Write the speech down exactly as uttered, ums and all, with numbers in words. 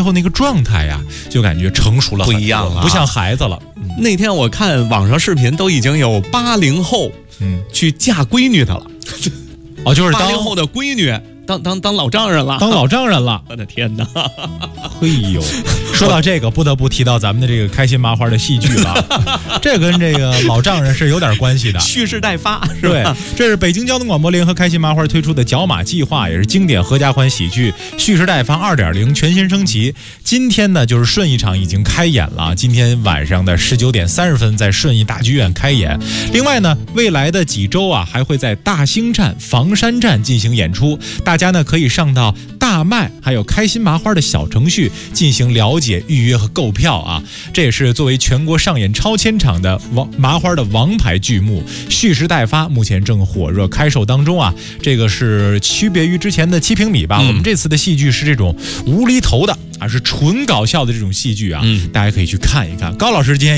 后那个状态呀，就感觉成熟了很多， 不一样了， 不像孩子了。 嗯、那天我看网上视频，都已经有八零后，嗯，去嫁闺女的了。 哦，就是八零后的闺女。当当当老丈人了， 当老丈人了， 我的天哪！ 嘿呦，说到这个，不得不提到咱们的这个开心麻花的戏剧了，这跟这个老丈人是有点关系的， 蓄势待发，是吧？ 对，这是北京交通广播联合开心麻花推出的角马计划，也是经典合家欢喜剧《蓄势待发 二点零》全新升级。今天呢，就是顺义场已经开演了，今天晚上的十九点三十分在顺义大剧院开演。另外呢，未来的几周啊，还会在大兴站、房山站进行演出。大家呢可以上到大麦还有开心麻花的小程序进行了解、预约和购票啊。这也是作为全国上演超千场的王麻花的王牌剧目《蓄势待发》，目前正火热开售当中啊。这个是区别于之前的七平米吧、嗯，我们这次的戏剧是这种无厘头的啊，是纯搞笑的这种戏剧啊，嗯、大家可以去看一看。高老师今天